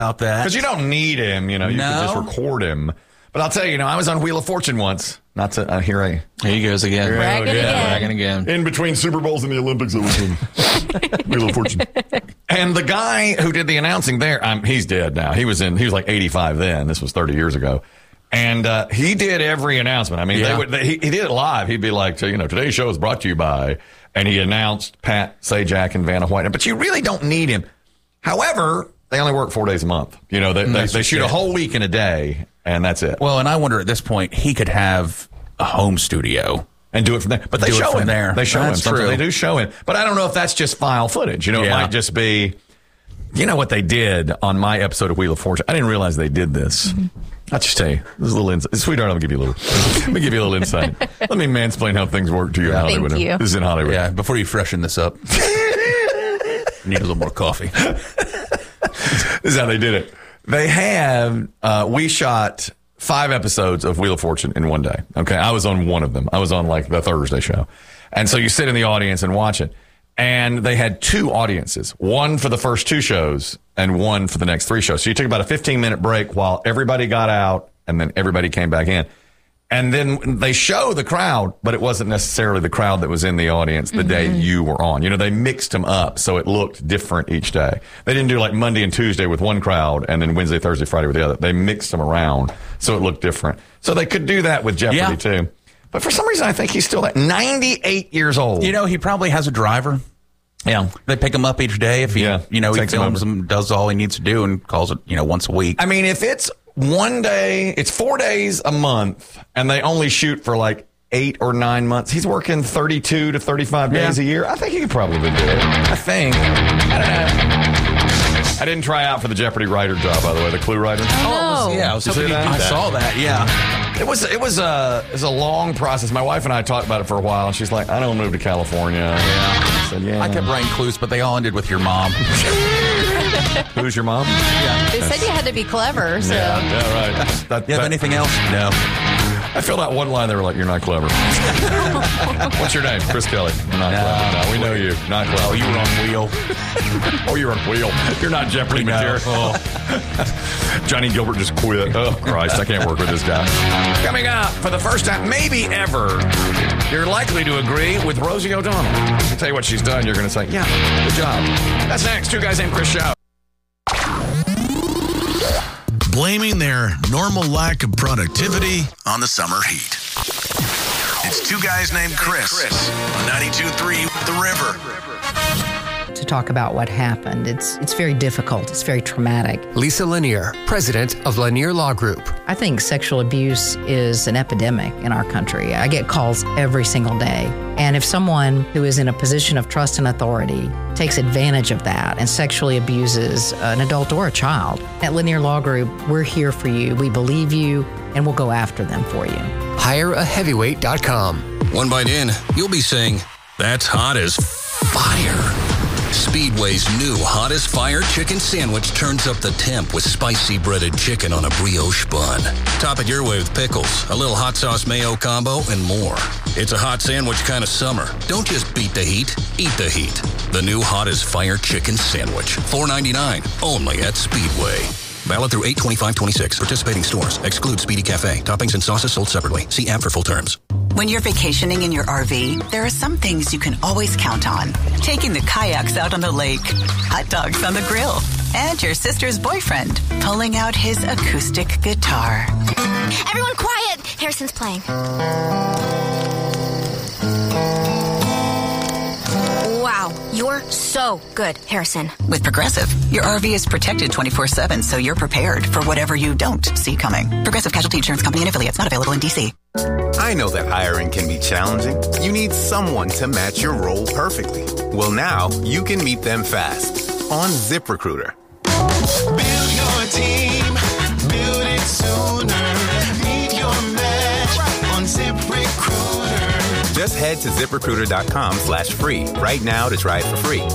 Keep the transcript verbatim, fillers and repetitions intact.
about that. Because you don't need him, you know, you no. can just record him. But I'll tell you, you know, I was on Wheel of Fortune once. Not to, uh, here I... Here he goes again. Bragging again. again. Bragging again. In between Super Bowls and the Olympics, it was in Wheel of Fortune. And the guy who did the announcing there, um, he's dead now. He was in, he was like eighty-five then. This was thirty years ago. And uh, he did every announcement. I mean, yeah. they would, they, he, he did it live. He'd be like, you know, today's show is brought to you by, and he announced Pat Sajak and Vanna White. But you really don't need him. However, they only work four days a month. You know, they, they, they shoot a whole week in a day, and that's it. Well, and I wonder at this point, he could have a home studio. And do it from there. But they do show it from him. there. They show That's him. Sometimes true. They do show him. But I don't know if that's just file footage. You know, it Yeah. might just be, you know what they did on my episode of Wheel of Fortune? I didn't realize they did this. Mm-hmm. I'll just tell you. This is a little insight. Sweetheart, I'll give you a little. Let me give you a little insight. Let me mansplain how things work to you Yeah. in Hollywood. Thank you. This is in Hollywood. Yeah, before you freshen this up. Need a little more coffee. This is how they did it. They have, uh, we shot five episodes of Wheel of Fortune in one day. Okay. I was on one of them. I was on like the Thursday show. And so you sit in the audience and watch it. And they had two audiences, one for the first two shows and one for the next three shows. So you took about a fifteen minute break while everybody got out and then everybody came back in. And then they show the crowd, but it wasn't necessarily the crowd that was in the audience the mm-hmm. day you were on. You know, they mixed them up so it looked different each day. They didn't do like Monday and Tuesday with one crowd and then Wednesday, Thursday, Friday with the other. They mixed them around so it looked different. So they could do that with Jeopardy yeah. too. But for some reason, I think he's still at ninety-eight years old. You know, he probably has a driver. Yeah. They pick him up each day if he, yeah. you know, he Takes films him him, does all he needs to do and calls it, you know, once a week. I mean, if it's one day, it's four days a month, and they only shoot for like eight or nine months. He's working thirty-two to thirty-five days yeah. a year. I think he could probably do it. I think. I don't know. I didn't try out for the Jeopardy writer job, by the way, the Clue writer. Oh, oh yeah, I was you see that? I saw that. Yeah, it was it was a it was a long process. My wife and I talked about it for a while, and she's like, "I don't move to California." Yeah, I said, "Yeah." I kept writing clues, but they all ended with your mom. Who's your mom? Yeah, they said you had to be clever. So yeah, yeah right. That, you have that, anything else? No. I filled out one line. They were like, "You're not clever." What's your name? Chris Kelly. Not no, clever. No, we know you. Not clever. Oh, you were on Wheel. Oh, you're on Wheel. You're not Jeopardy no. material. Oh. Johnny Gilbert just quit. Oh, Christ. I can't work with this guy. Coming up, for the first time, maybe ever, you're likely to agree with Rosie O'Donnell. I'll tell you what she's done. You're going to say, yeah, good job. That's next. Two Guys Named Chris Show. Blaming their normal lack of productivity on the summer heat. It's Two Guys Named Chris on ninety-two point three The River. To talk about what happened, it's it's very difficult. It's very traumatic. Lisa Lanier, president of Lanier Law Group. I think sexual abuse is an epidemic in our country. I get calls every single day. And if someone who is in a position of trust and authority takes advantage of that and sexually abuses an adult or a child, at Lanier Law Group, we're here for you. We believe you, and we'll go after them for you. hire a heavyweight dot com. One bite in, you'll be saying, "That's hot as fire." Speedway's new Hot as Fire chicken sandwich turns up the temp with spicy breaded chicken on a brioche bun. Top it your way with pickles, a little hot sauce mayo combo, and more. It's a hot sandwich kind of summer. Don't just beat the heat, eat the heat. The new Hot as Fire chicken sandwich, four ninety-nine, only at Speedway. Valid through eight twenty-five twenty-six. Participating stores. Exclude Speedy Cafe. Toppings and sauces sold separately. See app for full terms. When you're vacationing in your R V, there are some things you can always count on. Taking the kayaks out on the lake, hot dogs on the grill, and your sister's boyfriend pulling out his acoustic guitar. Everyone quiet! Harrison's playing. Wow, you're so good, Harrison. With Progressive, your R V is protected twenty-four seven, so you're prepared for whatever you don't see coming. Progressive Casualty Insurance Company and affiliates, not available in D C. I know that hiring can be challenging. You need someone to match your role perfectly. Well, now you can meet them fast on ZipRecruiter. Build your team, build it sooner. Meet your match on ZipRecruiter. Just head to ZipRecruiter.com slash free right now to try it for free.